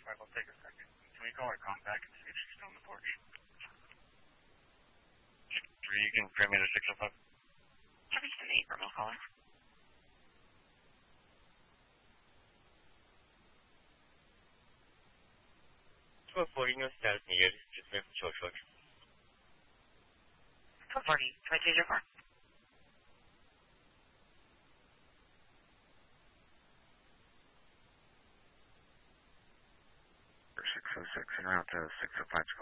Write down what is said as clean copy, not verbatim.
5, I'll take a second. Can we call our contact and see if she's still on the porch? 3, you can frame me to 605. Service to 8, remote caller. 1240 North Status needed. Just wait for short short. 1240, can I change your car? 606 and route to 605.